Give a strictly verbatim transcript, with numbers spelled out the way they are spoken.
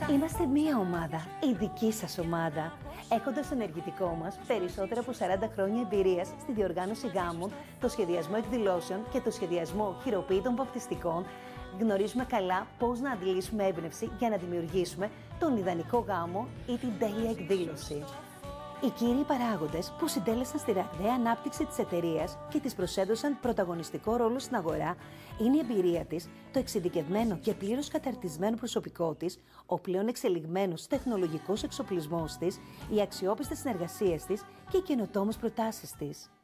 Είμαστε μία ομάδα, η δική σας ομάδα. Έχοντας στο ενεργητικό μας περισσότερα από σαράντα χρόνια εμπειρίας στη διοργάνωση γάμων, το σχεδιασμό εκδηλώσεων και το σχεδιασμό χειροποίητων βαπτιστικών, γνωρίζουμε καλά πώς να αντλήσουμε έμπνευση για να δημιουργήσουμε τον ιδανικό γάμο ή την τέλεια εκδήλωση. Οι κύριοι παράγοντες που συντέλεσαν στη ραγδαία ανάπτυξη της εταιρείας και της προσέδωσαν πρωταγωνιστικό ρόλο στην αγορά είναι η εμπειρία της, το εξειδικευμένο και πλήρως καταρτισμένο προσωπικό της, ο πλέον εξελιγμένος τεχνολογικός εξοπλισμός της, οι αξιόπιστες συνεργασίες της και οι καινοτόμες προτάσεις της.